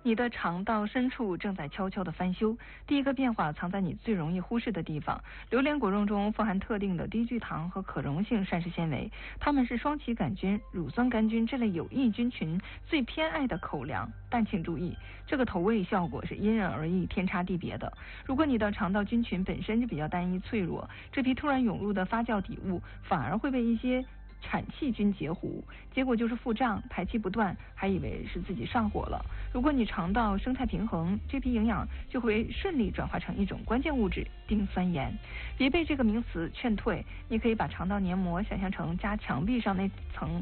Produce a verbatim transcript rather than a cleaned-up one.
你的肠道深处正在悄悄地翻修。第一个变化藏在你最容易忽视的地方。榴莲果肉中富含特定的低聚糖和可溶性膳食纤维，它们是双歧杆菌、乳酸杆菌这类有益菌群最偏爱的口粮。但请注意，这个投喂效果是因人而异、天差地别的。如果你的肠道菌群本身就比较单一脆弱，这批突然涌入的发酵底物反而会被一些产气菌截胡，结果就是腹胀、排气不断，还以为是自己上火了。如果你肠道生态平衡，这批营养就会顺利转化成一种关键物质丁酸盐。别被这个名词劝退，你可以把肠道黏膜想象成加墙壁上那层